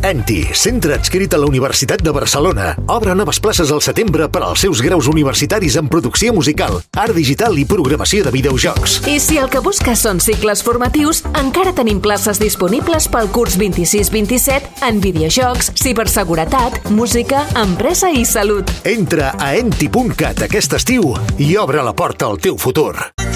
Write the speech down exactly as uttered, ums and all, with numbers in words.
ENTI, centre adscrit a la Universitat de Barcelona. Obre noves places al setembre per als seus graus universitaris en producció musical, art digital i programació de videojocs. I si el que busques són cicles formatius, encara tenim places disponibles pel curs vint-i-sis vint-i-set en videojocs, ciberseguretat, música, empresa i salut. Entra a enti punt cat aquest estiu i obre la porta al teu futur.